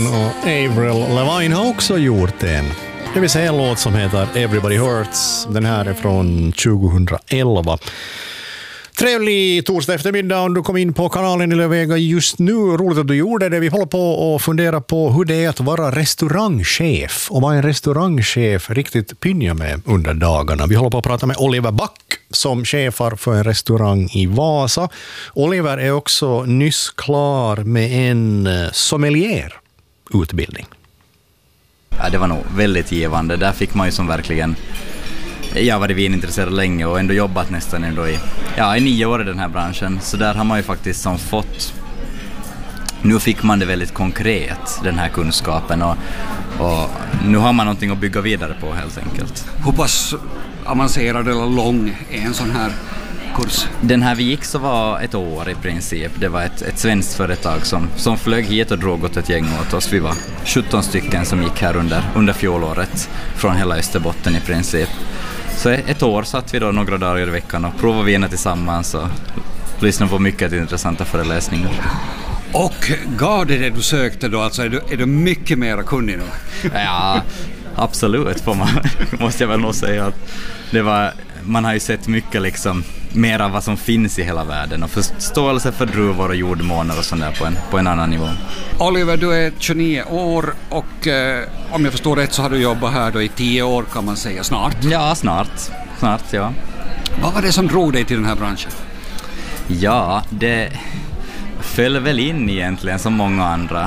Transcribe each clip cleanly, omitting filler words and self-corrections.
Och Avril Lavigne har också gjort en. Det vill säga en låt som heter Everybody Hurts. Den här är från 2011. Trevlig torsdag eftermiddag om du kom in på kanalen i Lövega just nu. Roligt att du gjorde det. Vi håller på att fundera på hur det är att vara restaurangchef och vad en restaurangchef riktigt pynjar med under dagarna. Vi håller på att prata med Oliver Back som chefar för en restaurang i Vasa. Oliver är också nyss klar med en sommelier-utbildning. Ja, det var nog väldigt givande. Där fick man ju som verkligen... Jag var vinintresserad länge och ändå jobbat nästan ändå i 9 år i den här branschen. Så där har man ju faktiskt som fått... Nu fick man det väldigt konkret, den här kunskapen. Och nu har man någonting att bygga vidare på helt enkelt. Hur pass avancerad eller lång är en sån här kurs? Den här vi gick så var 1 år i princip. Det var ett svenskt företag som flög hit och drog åt ett gäng åt oss. Vi var 17 stycken som gick här under fjolåret från hela Österbotten i princip. Så 1 år satt vi då några dagar i veckan och provade vina tillsammans och lyssnade på mycket intressanta föreläsningar. Och gav det du sökte då? Alltså är du mycket mer kunnig nu? Ja, absolut måste jag väl nog säga att det var... Man har ju sett mycket liksom mer av vad som finns i hela världen och förståelse för druvor och jordmåner och sånt där på en annan nivå. Oliver, du är 29 år och om jag förstår rätt så har du jobbat här då i 10 år kan man säga snart. Ja, snart ja. Vad var det som drog dig till den här branschen? Ja, det föll väl in egentligen som många andra.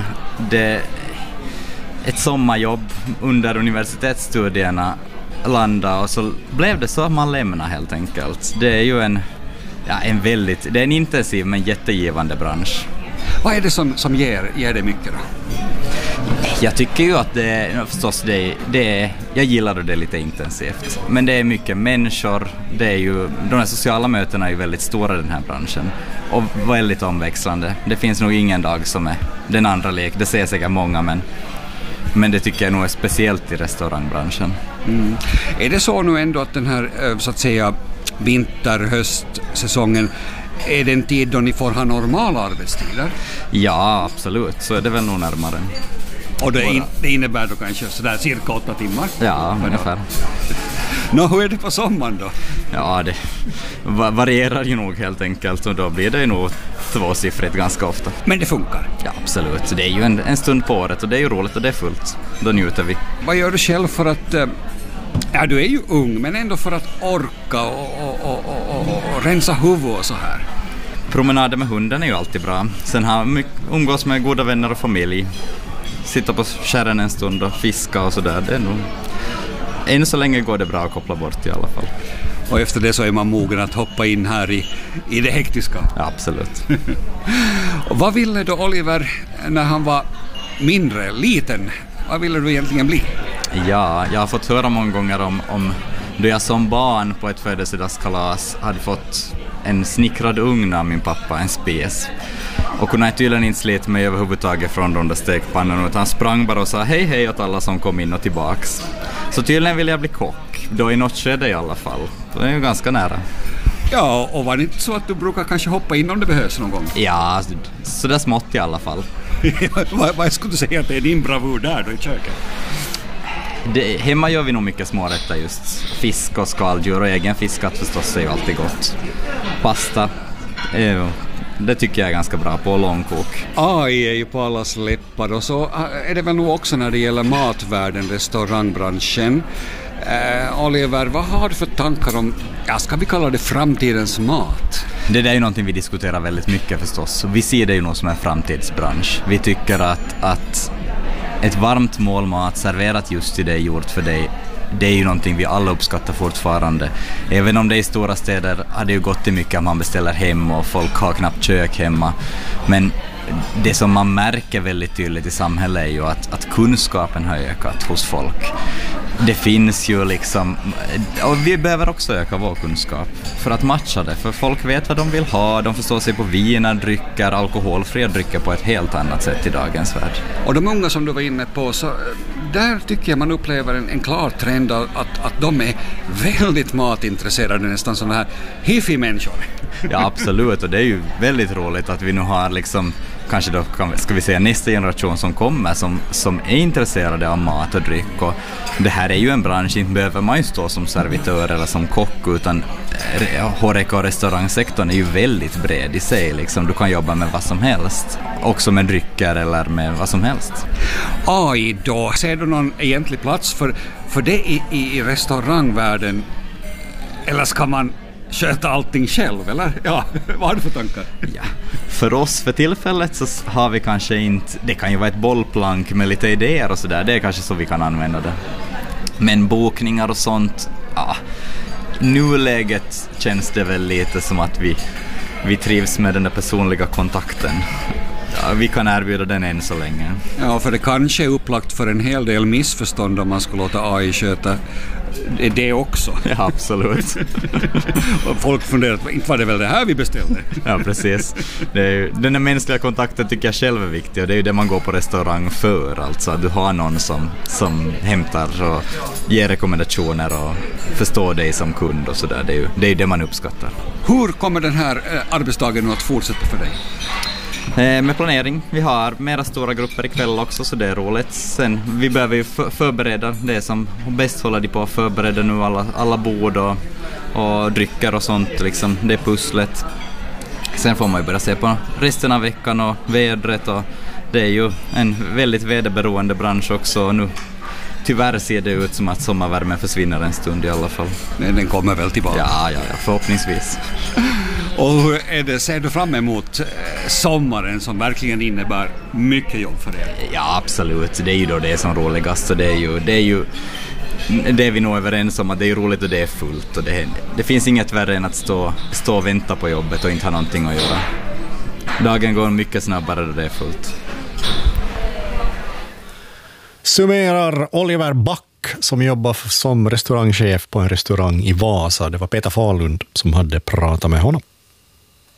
Ett sommarjobb under universitetsstudierna landa och så blev det så att man lämnar helt enkelt. Det är ju en intensiv men jättegivande bransch. Vad är det som ger det mycket då? Jag tycker ju att jag gillar det lite intensivt. Men det är mycket människor, det är ju, de här sociala mötena är ju väldigt stora i den här branschen och väldigt omväxlande. Det finns nog ingen dag som är den andra lek, det ser säkert många men det tycker jag nog är speciellt i restaurangbranschen. Mm. Är det så nu ändå att den här så att säga vinter-höstsäsongen är den tid då ni får ha normala arbetstider? Ja, absolut. Så är det väl nog närmare. Och det innebär då kanske sådär cirka 8 timmar? Ja, ungefär. Hur är det på sommaren då? Ja, det varierar ju nog helt enkelt och då blir det ju nog 2-siffrigt ganska ofta. Men det funkar? Ja, absolut. Så det är ju en stund på året och det är ju roligt och det är fullt. Då njuter vi. Vad gör du själv för att... du är ju ung, men ändå för att orka och rensa huvud och så här? Promenader med hunden är ju alltid bra. Sen umgås med goda vänner och familj. Sitta på kärren en stund och fiska och sådär. Det är nog... Än så länge går det bra att koppla bort i alla fall. Och efter det så är man mogen att hoppa in här i det hektiska. Ja, absolut. Och vad ville då Oliver när han var liten? Vad ville du egentligen bli? Ja, jag har fått höra många gånger om då jag som barn på ett födelsedagskalas hade fått en snickrad ugn av min pappa, en spes. Och hon har tydligen inte slit mig överhuvudtaget från de där stekpannorna utan han sprang bara och sa hej åt alla som kom in och tillbaks. Så tydligen vill jag bli kock, då i något skede i alla fall. Det är ju ganska nära. Ja, och var det inte så att du brukar kanske hoppa in om det behövs någon gång? Ja, så där smått i alla fall. Vad skulle du säga att det är din bravur där då i köket? Hemma gör vi nog mycket smårätter just. Fisk och skaldjur och egen fiskat förstås är ju alltid gott. Pasta, det tycker jag är ganska bra på långkok. AI är ju på allas läppar och så är det väl nog också när det gäller matvärlden, restaurangbranschen. Oliver, vad har du för tankar om, ska vi kalla det framtidens mat? Det där är ju någonting vi diskuterar väldigt mycket förstås. Vi ser det ju nog som en framtidsbransch. Vi tycker att ett varmt målmat serverat just till dig, gjort för dig, det är ju någonting vi alla uppskattar fortfarande. Även om det i stora städer hade ju gått till mycket att man beställer hem och folk har knappt kök hemma. Men det som man märker väldigt tydligt i samhället är ju att kunskapen har ökat hos folk. Det finns ju liksom, och vi behöver också öka vår kunskap för att matcha det. För folk vet vad de vill ha, de förstår sig på viner, drycker, alkoholfria drycker på ett helt annat sätt i dagens värld. Och de unga som du var inne på, så där tycker jag man upplever en klar trend att de är väldigt matintresserade, nästan sådana här hifi-människor. Ja, absolut, och det är ju väldigt roligt att vi nu har liksom kanske då ska vi säga nästa generation som kommer som är intresserade av mat och dryck. Och det här är ju en bransch, inte behöver man ju stå som servitör eller som kock, utan HoReCa och restaurangsektorn är ju väldigt bred i sig. Liksom. Du kan jobba med vad som helst, också med drycker eller med vad som helst. AI då, ser du någon egentlig plats för det i restaurangvärlden, eller ska man sköta allting själv, eller? Ja, vad har du för tankar? Ja. För oss för tillfället så har vi kanske inte, det kan ju vara ett bollplank med lite idéer och sådär, det är kanske så vi kan använda det. Men bokningar och sånt, ja, nuläget känns det väl lite som att vi trivs med den där personliga kontakten. Ja, vi kan erbjuda den än så länge. Ja, för det kanske är upplagt för en hel del missförstånd om man ska låta AI sköta det också. Ja, absolut. Och folk funderar, inte var det väl det här vi beställde? Ja, precis. Den där mänskliga kontakten tycker jag själv är viktig, och det är ju det man går på restaurang för. Alltså att du har någon som hämtar och ger rekommendationer och förstår dig som kund och sådär. Det är ju det man uppskattar. Hur kommer den här arbetsdagen att fortsätta för dig? Med planering. Vi har mera stora grupper ikväll också, så det är roligt. Sen, vi behöver ju förbereda det som bäst håller de på att förbereda nu, alla bord och drycker och sånt, liksom. Det är pusslet. Sen får man ju börja se på resten av veckan och vädret, och det är ju en väldigt väderberoende bransch också. Nu tyvärr ser det ut som att sommarvärmen försvinner en stund i alla fall. Men den kommer väl tillbaka? Ja, förhoppningsvis. Och hur ser du fram emot sommaren som verkligen innebär mycket jobb för er? Ja, absolut. Det är ju då det som roligast, och det är ju det är vi nog överens om, att det är roligt och det är fullt. Och det finns inget värre än att stå och vänta på jobbet och inte ha någonting att göra. Dagen går mycket snabbare då det är fullt. Summerar Oliver Back, som jobbar som restaurangchef på en restaurang i Vasa. Det var Peter Fahlund som hade pratat med honom.